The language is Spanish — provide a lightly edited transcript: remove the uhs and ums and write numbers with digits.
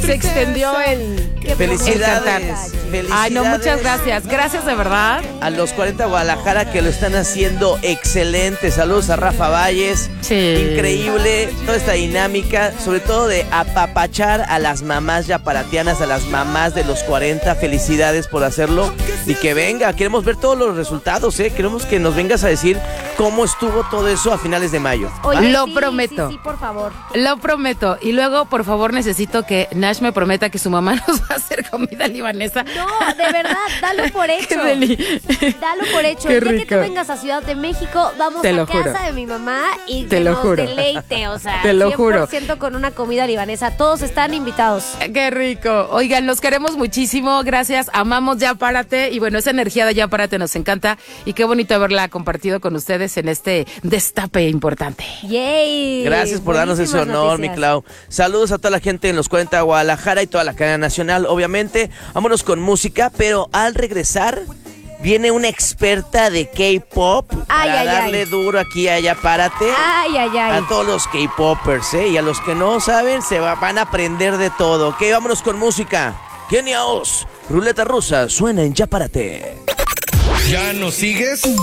se extendió el Felicidades. Ay, no, muchas gracias. Gracias de verdad. A los 40 Guadalajara que lo están haciendo excelente. Saludos a Rafa Valles. Sí. Increíble toda esta dinámica, sobre todo de apapachar a las mamás yaparatianas, a las mamás de los 40. Felicidades por hacerlo. Y que venga, queremos ver todos los resultados, ¿eh? Queremos que nos vengas a decir cómo estuvo todo eso a finales de mayo. Oye, Lo sí, prometo. Sí, por favor. Lo prometo. Y luego, por favor, necesito que Nash me prometa que su mamá nos va a hacer comida libanesa. No, de verdad, dalo por hecho. Qué deli. Dalo por hecho. Qué El día que rico. tú vengas a Ciudad de México, vamos Te a lo casa juro. de mi mamá y Te que lo nos juro. deleite. O sea, Te lo juro. 100% con una comida libanesa. Todos están invitados. Qué rico. Oigan, los queremos muchísimo. Gracias. Amamos Ya Párate. Y bueno, esa energía de Ya Párate nos encanta. Y qué bonito haberla compartido con ustedes en este destape importante. ¡Yay! Gracias por darnos ese Buenísimas honor, mi noticias. Clau. Saludos a toda la gente en los 40 de Guadalajara y toda la cadena nacional, obviamente. Vámonos con música, pero al regresar viene una experta de K-pop Ay, para ay, darle ay. duro aquí a Ya Párate. Ay, ay, ay. A todos los K-popers, ¿eh? Y a los que no saben, van a aprender de todo. Ok, vámonos con música. Kenia Oz, Ruleta Rusa, suena en Ya Párate. ¿Ya nos sigues?